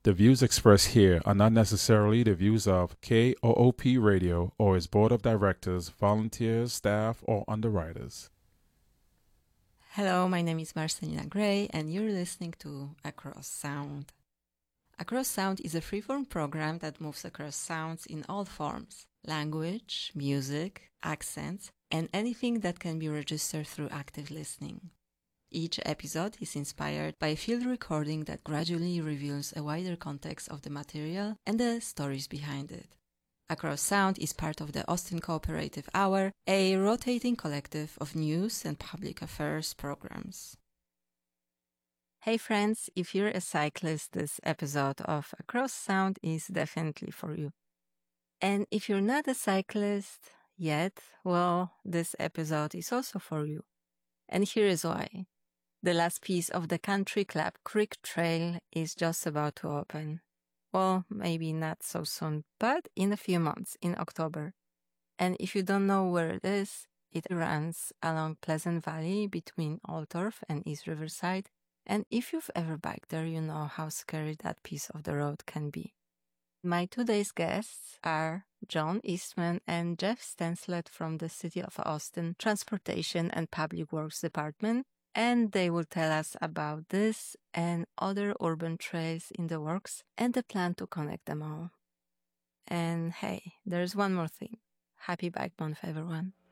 The views expressed here are not necessarily the views of KOOP Radio or its board of directors, volunteers, staff, or underwriters. Hello, my name is Marcelina Gray, and you're listening to Across Sound. Across Sound is a freeform program that moves across sounds in all forms: language, music, accents, and anything that can be registered through active listening. Each episode is inspired by a field recording that gradually reveals a wider context of the material and the stories behind it. Across Sound is part of the Austin Cooperative Hour, a rotating collective of news and public affairs programs. Hey friends, if you're a cyclist, this episode of Across Sound is definitely for you. And if you're not a cyclist yet, well, this episode is also for you. And here is why. The last piece of the country club Creek Trail is just about to open. Well, maybe not so soon, but in a few months, in October. And if you don't know where it is, it runs along Pleasant Valley between Altorf and East Riverside. And if you've ever biked there, you know how scary that piece of the road can be. My today's guests are John Eastman and Jeff Stenslet from the City of Austin Transportation and Public Works Department, and they will tell us about this and other urban trails in the works and the plan to connect them all. And hey, there's one more thing. Happy Bike Month, everyone.